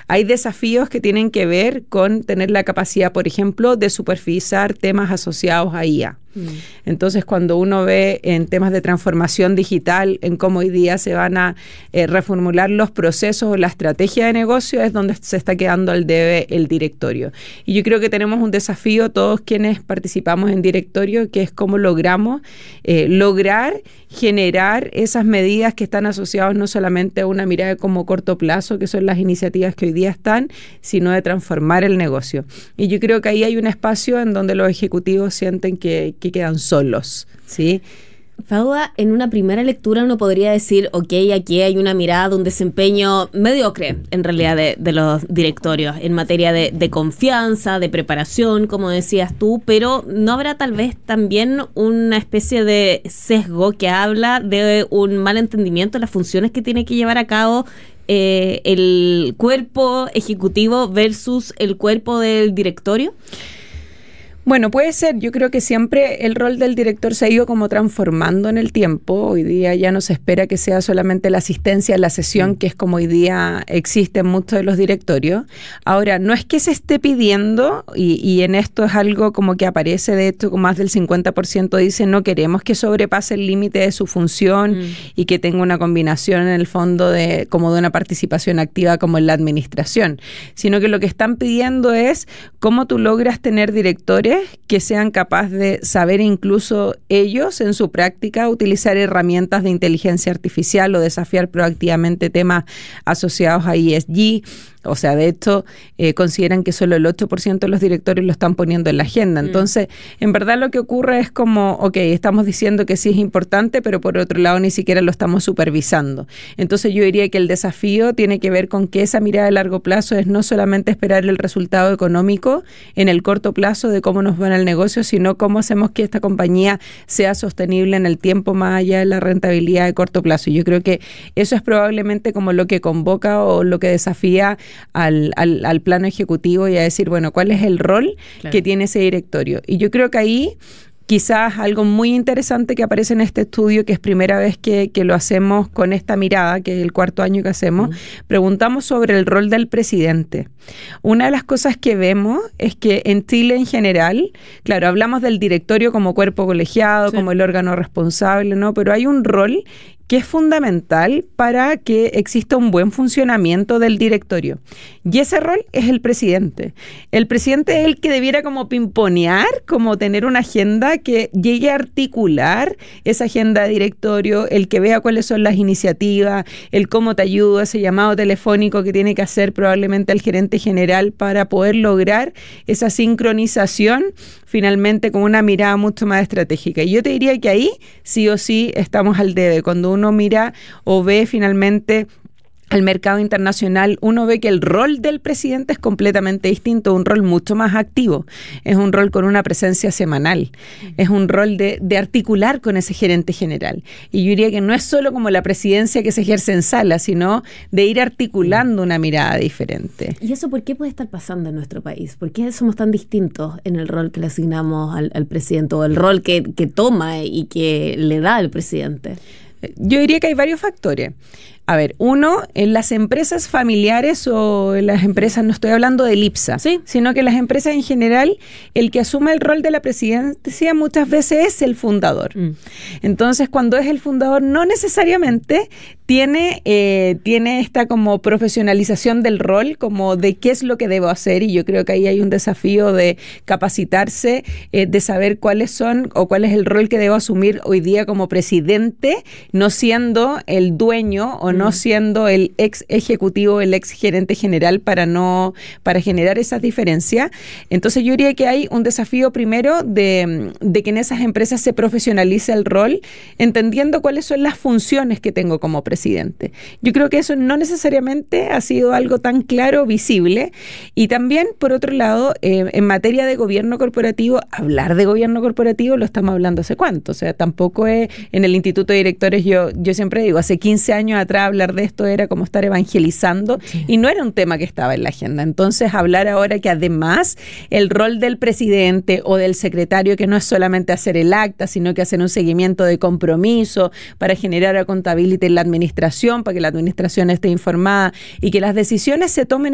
hay desafíos que tienen que ver con tener la capacidad, por ejemplo, de supervisar temas asociados a IA. Entonces, cuando uno ve en temas de transformación digital, en cómo hoy día se van a reformular los procesos o la estrategia de negocio, es donde se está quedando al debe el directorio. Y yo creo que tenemos un desafío todos quienes participamos en directorio, que es cómo lograr generar esas medidas que están asociadas no solamente a una mirada como corto plazo, que son las iniciativas que hoy día están, sino de transformar el negocio. Y yo creo que ahí hay un espacio en donde los ejecutivos sienten que quedan solos, ¿sí? Fauda, en una primera lectura uno podría decir, ok, aquí hay una mirada de un desempeño mediocre, en realidad, de los directorios, en materia de confianza, de preparación, como decías tú, pero ¿no habrá tal vez también una especie de sesgo que habla de un mal entendimiento de las funciones que tiene que llevar a cabo el cuerpo ejecutivo versus el cuerpo del directorio? Bueno, puede ser. Yo creo que siempre el rol del director se ha ido como transformando en el tiempo. Hoy día ya no se espera que sea solamente la asistencia a la sesión, que es como hoy día existe en muchos de los directorios. Ahora, no es que se esté pidiendo, y en esto es algo como que aparece, de hecho, con más del 50% dice no queremos que sobrepase el límite de su función y que tenga una combinación en el fondo como de una participación activa como en la administración, sino que lo que están pidiendo es cómo tú logras tener directores que sean capaces de saber incluso ellos en su práctica utilizar herramientas de inteligencia artificial o desafiar proactivamente temas asociados a ESG. O sea, de hecho, consideran que solo el 8% de los directores lo están poniendo en la agenda. Entonces, en verdad lo que ocurre es como, ok, estamos diciendo que sí es importante, pero por otro lado ni siquiera lo estamos supervisando. Entonces, yo diría que el desafío tiene que ver con que esa mirada a largo plazo es no solamente esperar el resultado económico en el corto plazo de cómo nos va en el negocio, sino cómo hacemos que esta compañía sea sostenible en el tiempo más allá de la rentabilidad de corto plazo. Y yo creo que eso es probablemente como lo que convoca o lo que desafía al plano ejecutivo y a decir, bueno, ¿cuál es el rol que tiene ese directorio? Y yo creo que ahí quizás algo muy interesante que aparece en este estudio, que es primera vez que lo hacemos con esta mirada, que es el cuarto año que hacemos, preguntamos sobre el rol del presidente. Una de las cosas que vemos es que en Chile en general, claro, hablamos del directorio como cuerpo colegiado, como el órgano responsable, ¿no? Pero hay un rol que es fundamental para que exista un buen funcionamiento del directorio. Y ese rol es el presidente. El presidente es el que debiera como pimponear, como tener una agenda que llegue a articular esa agenda de directorio, el que vea cuáles son las iniciativas, el cómo te ayuda, ese llamado telefónico que tiene que hacer probablemente el gerente general para poder lograr esa sincronización finalmente con una mirada mucho más estratégica. Y yo te diría que ahí sí o sí estamos al debe. Cuando uno mira o ve finalmente al mercado internacional, uno ve que el rol del presidente es completamente distinto, un rol mucho más activo, es un rol con una presencia semanal, es un rol de articular con ese gerente general. Y yo diría que no es solo como la presidencia que se ejerce en sala, sino de ir articulando una mirada diferente. ¿Y eso por qué puede estar pasando en nuestro país? ¿Por qué somos tan distintos en el rol que le asignamos al presidente o el rol que toma y que le da al presidente? Yo diría que hay varios factores. A ver, uno, en las empresas familiares o en las empresas, no estoy hablando del IPSA, sino que en las empresas en general, el que asume el rol de la presidencia muchas veces es el fundador. Entonces, cuando es el fundador, no necesariamente tiene esta como profesionalización del rol, como de qué es lo que debo hacer, y yo creo que ahí hay un desafío de capacitarse, de saber cuáles son o cuál es el rol que debo asumir hoy día como presidente, no siendo el dueño o no siendo el ex ejecutivo, el ex gerente general para generar esas diferencias. Entonces yo diría que hay un desafío primero de que en esas empresas se profesionalice el rol, entendiendo cuáles son las funciones que tengo como presidente. Yo creo que eso no necesariamente ha sido algo tan claro, visible. Y también, por otro lado, en materia de gobierno corporativo, hablar de gobierno corporativo lo estamos hablando hace cuánto. O sea, tampoco es en el Instituto de Directores, yo siempre digo, hace 15 años atrás hablar de esto era como estar evangelizando y no era un tema que estaba en la agenda. Entonces, hablar ahora que además el rol del presidente o del secretario, que no es solamente hacer el acta, sino que hacer un seguimiento de compromiso para generar accountability en la administración, para que la administración esté informada y que las decisiones se tomen